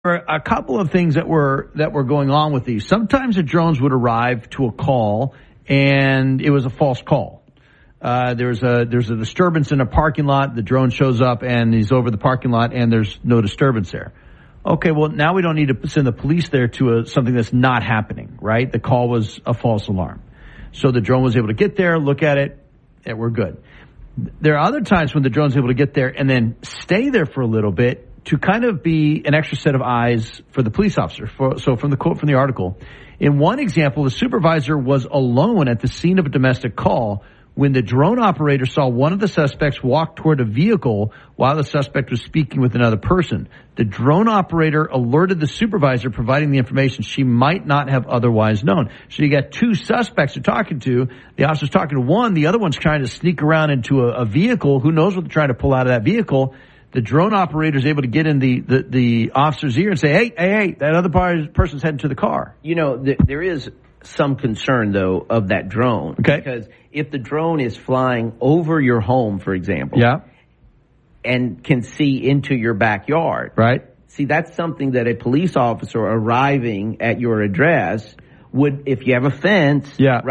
There were a couple of things that were going on with these. Sometimes the drones would arrive to a call and it was a false call. There's a disturbance in a parking lot. The drone shows up and he's over the parking lot and there's no disturbance there. Okay, well now we don't need to send the police there to something that's not happening, right? The call was a false alarm. So the drone was able to get there, look at it, and we're good. There are other times when the drone's able to get there and then stay there for a little bit to kind of be an extra set of eyes for the police officer. So from the quote from the article, in one example, the supervisor was alone at the scene of a domestic call when the drone operator saw one of the suspects walk toward a vehicle while the suspect was speaking with another person. The drone operator alerted the supervisor, providing the information she might not have otherwise known. So you got two suspects you're talking to. The officer's talking to one. The other one's trying to sneak around into a vehicle. Who knows what they're trying to pull out of that vehicle? The drone operator is able to get in the officer's ear and say, hey, that other person's heading to the car. You know, there is some concern, though, of that drone. Okay. Because if the drone is flying over your home, for example, and can see into your backyard. Right. See, that's something that a police officer arriving at your address would, if you have a fence. Yeah.